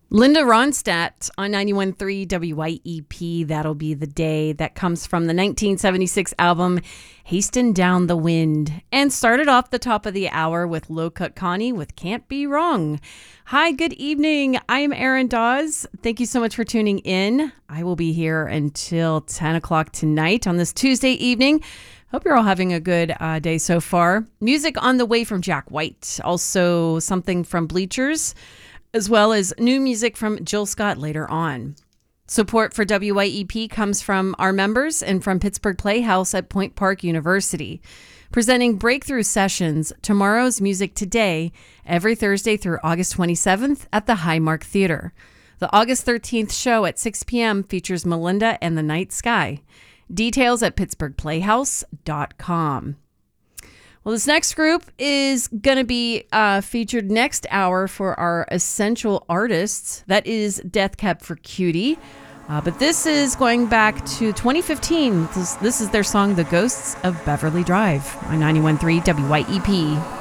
Linda Ronstadt on 91.3 WYEP. That'll be the day. That comes from the 1976 album Hastin' Down the Wind. And started off the top of the hour with Low Cut Connie with Can't Be Wrong. Hi, good evening. I am Erin Dawes. Thank you so much for tuning in. I will be here until 10 o'clock tonight on this Tuesday evening. Hope you're all having a good day so far. Music on the way from Jack White. Also something from Bleachers, as well as new music from Jill Scott later on. Support for WYEP comes from our members and from Pittsburgh Playhouse at Point Park University, presenting breakthrough sessions, Tomorrow's Music Today, every Thursday through August 27th at the Highmark Theater. The August 13th show at 6 p.m. features Melinda and the Night Sky. Details at pittsburghplayhouse.com. Well, this next group is going to be featured next hour for our Essential Artists. That is Death Cab for Cutie. But this is going back to 2015. This is their song, The Ghosts of Beverly Drive, on 91.3 WYEP.